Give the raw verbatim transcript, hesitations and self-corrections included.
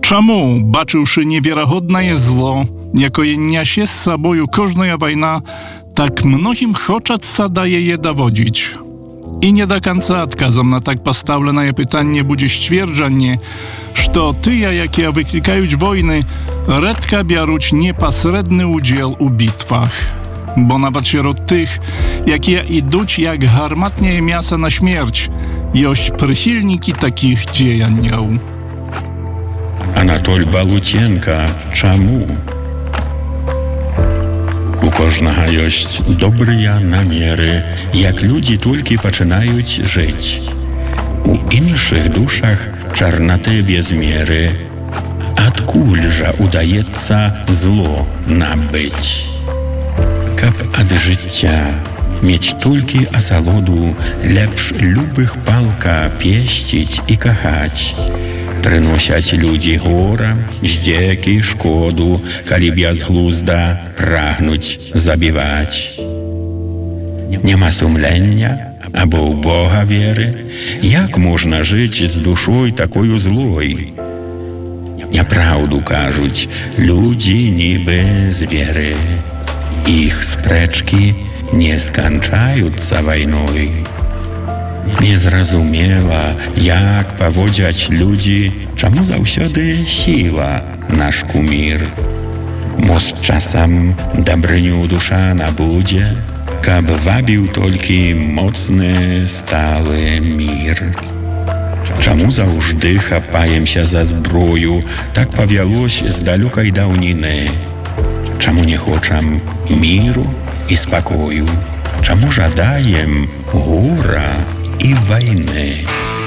Чаму, бачыўшы неверагоднае зло, якое нясе з сабою кожная вайна, так многім хочацца да яе даводзіць? І не да канца адказам на так пастаўленае пытанне будзе сцверджанне, што тыя, якія выклікаюць войны, рэдка бяруць непасрэдны ўдзел у бітвах. Бо нават сярод тых, якія ідуць як гарматняе мяса на смерць, ёсць прыхільнікі такіх дзеянняў. Анатоль Балутенка, чаму? У кожнага ёсць добрыя намеры, як людзі толькі пачынаюць жыць. У іншых душах чарнаты без меры. Адкуль жа удаецца зло набыць? Каб ад жыцця мець толькі асалоду, лепш любых палка песціць і кахаць. Прыносяць людзі гора, здзекі, шкоду, калі бязглузда прагнуць забіваць. Няма сумлення або ў Бога веры, як можна жыць з душой такою злой? Няпраўду кажуць, людзі нібы зверы. Іх спрэчкі не сканчаюцца вайной. Незразумела, як паводзяць людзі, чаму заўсёды сіла наш кумір. Мо з часам дабрыню душа набудзе, каб вабіў толькі моцны сталы мір. Чаму заўжды хапаемся за зброю, так павялось з далёкай даўніны? Чаму не хочам міру і спакою? Чаму жадаем гора і вайны?